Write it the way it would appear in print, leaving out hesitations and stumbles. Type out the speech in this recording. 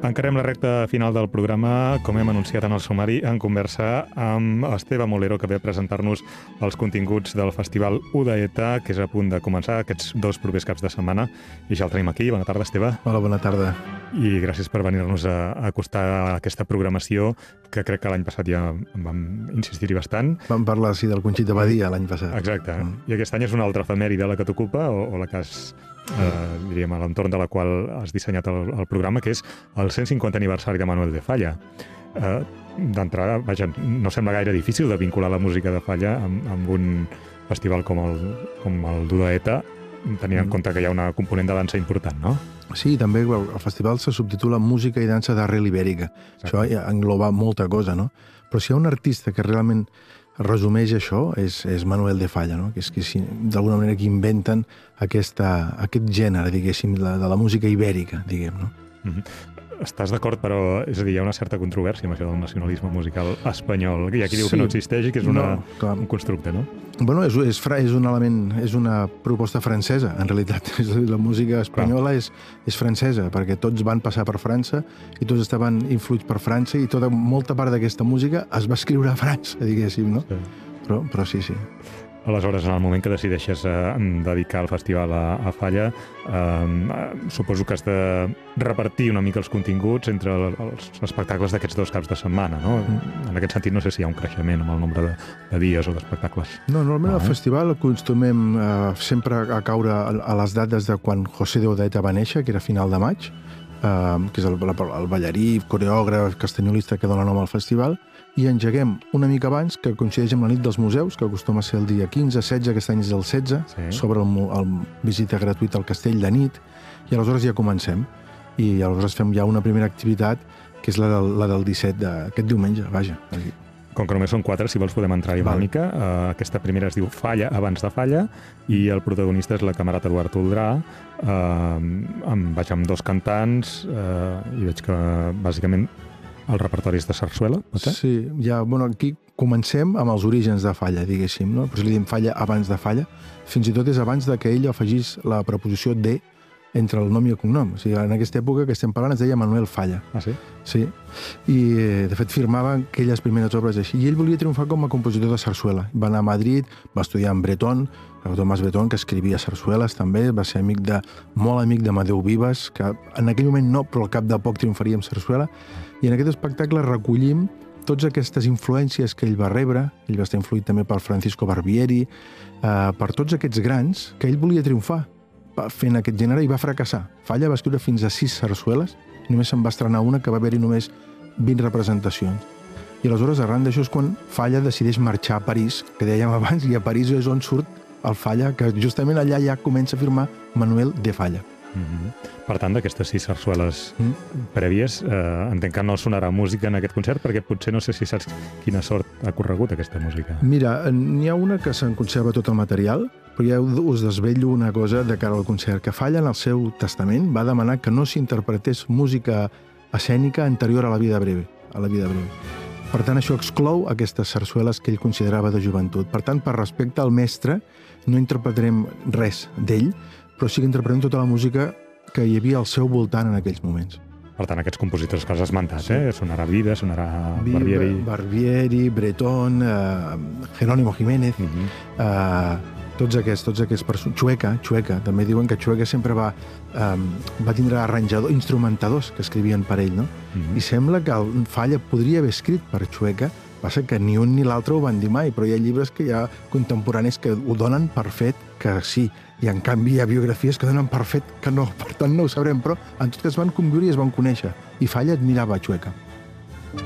Encarem la recta final del programa, com hem anunciat en el sumari, en conversa amb Esteve Molero, que ve a presentar-nos els continguts del Festival Udaeta, que és a punt de començar aquests 2 propers caps de setmana. I ja el tenim aquí. Bona tarda, Esteve. Hola, bona tarda. I gràcies per venir-nos a acostar aquesta programació, que crec que l'any passat ja vam insistir-hi bastant. Vam parlar, sí, del Conxita Badia l'any passat. Exacte. I aquest any és una altra efemèride la que t'ocupa, o la que has... diríem, a l'entorn de la qual has dissenyat el programa, que és el 150 aniversari de Manuel de Falla. D'entrada, vaja, no sembla gaire difícil de vincular la música de Falla amb un festival com el d'Udaeta, tenint en compte que hi ha una component de dansa important, no? Sí, també el festival se subtitula Música i dansa d'arrel ibèrica. Això ja engloba molta cosa, no? Però si hi ha un artista que realment resumeix això, és Manuel de Falla, no? Que és que d'alguna manera que inventen aquest gènere, diguéssim, de la música ibèrica, diguem, no? Estàs d'acord, però, és a dir, hi ha una certa controvèrsia amb això del nacionalisme musical espanyol. Hi ha qui diu que no existeix i que és un constructe, no? Bueno, és un element, és una proposta francesa, en realitat. La música espanyola és francesa, perquè tots van passar per França i tots estaven influïts per França i molta part d'aquesta música es va escriure a França, diguéssim, no? Sí. Però sí. Aleshores, en el moment que decideixes dedicar el festival a Falla, suposo que has de repartir una mica els continguts entre els espectacles d'aquests 2 caps de setmana, no? En aquest sentit, no sé si hi ha un creixement amb el nombre de dies o d'espectacles. No, normalment al festival acostumem sempre a caure a les dates de quan José de Udaeta va néixer, que era a final de maig, que és el ballarí, coreògraf, castanyolista que dona nom al festival, i engeguem una mica abans, que coincideix amb la nit dels museus, que acostuma a ser el dia 15-16, aquest any és el 16, sobre el visita gratuïta al castell de nit, i aleshores ja comencem. I aleshores fem ja una primera activitat, que és la del 17 d'aquest diumenge, vaja. Com que només són 4, si vols podem entrar-hi una mica. Aquesta primera es diu Falla abans de Falla, i el protagonista és la camarata Eduard Toldrà, amb 2 cantants, i veig que bàsicament el repertori és de sarsuela, potser? Sí, aquí comencem amb els orígens de Falla, diguéssim, no? Però si li diem Falla abans de Falla, fins i tot és abans de que ell afegís la preposició de entre el nom i el cognom. O sigui, en aquesta època que estem parlant es deia Manuel Falla. Ah, sí? Sí. I, de fet, firmava aquelles primeres obres així. I ell volia triomfar com a compositor de sarsuela. Va anar a Madrid, va estudiar amb Breton, Tomàs Breton, que escrivia sarsueles també, va ser molt amic d'Amadeu Vives, que en aquell moment no, però al cap de poc triomfaria amb sarsuela. I en aquest espectacle recollim totes aquestes influències que ell va rebre, ell va estar influït també per Francisco Barbieri, per tots aquests grans que ell volia triomfar fent aquest gènere i va fracassar. Falla va escriure fins a 6 sarsueles, només se'n va estrenar una, que va haver-hi només 20 representacions. I aleshores, arran d'això, és quan Falla decideix marxar a París, que dèiem abans, i a París és on surt el Falla, que justament allà ja comença a firmar Manuel de Falla. Per tant, d'aquestes 6 sarsueles prèvies, entenc que no sonarà música en aquest concert, perquè potser no sé si saps quina sort ha corregut aquesta música. Mira, n'hi ha una que se'n conserva tot el material, però ja us desvetllo una cosa de cara al concert, que Falla en el seu testament va demanar que no s'interpretés música escènica anterior a la vida breve. Per tant, això exclou aquestes sarsueles que ell considerava de joventut. Per tant, per respecte al mestre, no interpretarem res d'ell, però sí que interpretem tota la música que hi havia al seu voltant en aquells moments. Per tant, aquests compositors que has esmentat, sonarà Vida, sonarà Barbieri, Breton, Jerónimo Jiménez, tots aquests persones. Chueca, també diuen que Chueca sempre va tindre instrumentadors que escrivien per ell, no? I sembla que el Falla podria haver escrit per Chueca, passa que ni un ni l'altre ho van dir mai, però hi ha llibres que hi ha contemporanis que ho donen per fet que sí, i en canvi hi ha biografies que donen per fet que no, per tant no ho sabrem, però en tot cas van conviure i es van conèixer, i Falla admirava a Chueca.